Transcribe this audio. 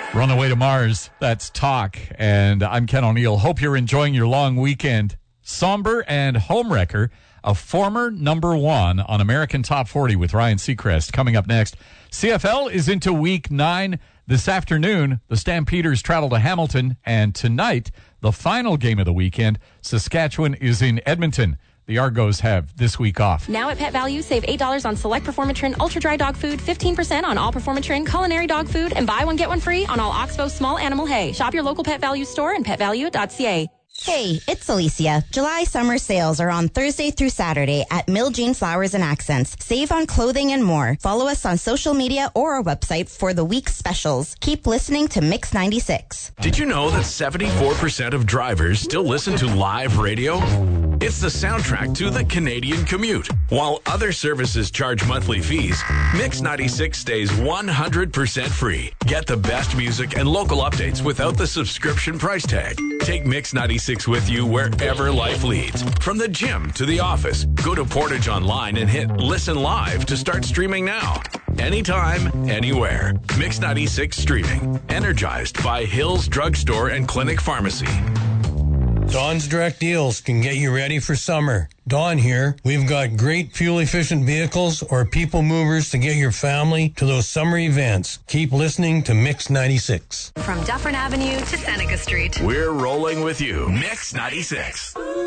Runaway to Mars, that's Talk, and I'm Ken O'Neill. Hope you're enjoying your long weekend. Somber and Homewrecker, a former number one on American Top 40 with Ryan Seacrest. Coming up next, CFL is into Week 9. This afternoon, the Stampeders travel to Hamilton, and tonight, the final game of the weekend, Saskatchewan is in Edmonton. The Argos have this week off. Now at Pet Value, save $8 on select Performatrin Ultra Dry Dog Food, 15% on all Performatrin Culinary Dog Food, and buy one, get one free on all Oxbow Small Animal Hay. Shop your local Pet Value store and petvalue.ca. Hey, it's Alicia. July summer sales are on Thursday through Saturday at Mill Jean Flowers and Accents. Save on clothing and more. Follow us on social media or our website for the week's specials. Keep listening to Mix 96. Did you know that 74% of drivers still listen to live radio? It's the soundtrack to the Canadian commute. While other services charge monthly fees, Mix 96 stays 100% free. Get the best music and local updates without the subscription price tag. Take Mix 96 with you wherever life leads. From the gym to the office, go to Portage Online and hit Listen Live to start streaming now. Anytime, anywhere. Mix 96 streaming. Energized by Hills Drugstore and Clinic Pharmacy. Dawn's Direct Deals can get you ready for summer. Dawn here. We've got great fuel-efficient vehicles or people movers to get your family to those summer events. Keep listening to Mix 96. From Dufferin Avenue to Seneca Street. We're rolling with you. Mix 96.